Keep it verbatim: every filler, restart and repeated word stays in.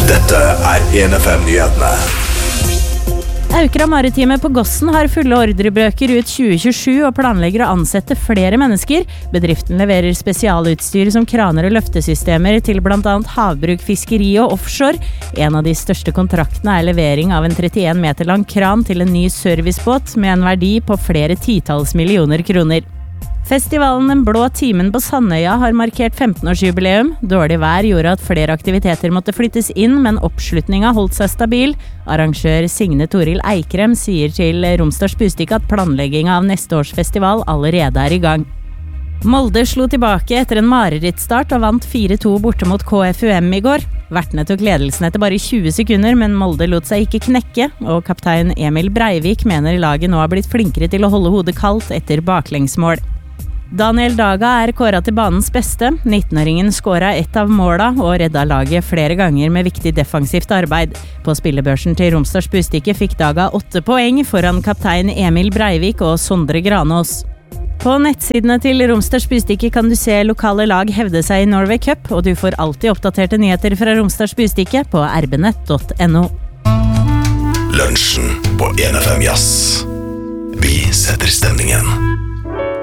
Dette er en F M-nyhetene. Aukra Maritime på Gossen har fulle ordrebøker ut tjue tjuesju og planlegger å ansette flere mennesker. Bedriften leverer spesialutstyr som kraner og løftesystemer til blant annet havbruk, fiskeri og offshore. En av de største kontraktene er levering av en trettien meter lang kran til en ny servicebåt med en verdi på flere titalls millioner kroner. Festivalen Den blå timen på Sandøya har markert femten-årsjubileum. Dårlig vær gjorde at flere aktiviteter måtte flyttes inn, men oppslutninga holdt seg stabil. Arrangør Signe Toril Eikrem sier til Romsdals Budstikke at planlegginga av neste års festival allerede er i gang. Molde slo tilbake etter en marerittstart og vant fire to borte mot K F U M i går. Vertene tok ledelsen etter bare tjue sekunder, men Molde lot seg ikke knekke, og kaptein Emil Breivik mener laget nå har blitt flinkere til å holde hodet kaldt etter baklengsmål. Daniel Daga er kåret til banens beste. nittenåringen skåret ett av måla og redda laget flere ganger med viktig defensivt arbeid. På spillebørsen til Romsdals Budstikke fikk Daga åtte poeng foran kaptein Emil Breivik og Sondre Granås. På nettsidene til Romsdals Budstikke kan du se lokale lag hevde seg i Norway Cup, og du får alltid oppdaterte nyheter fra Romsdals Budstikke på r b nett punktum n o. Lunsjen på en F M Jazz. Vi setter stemningen.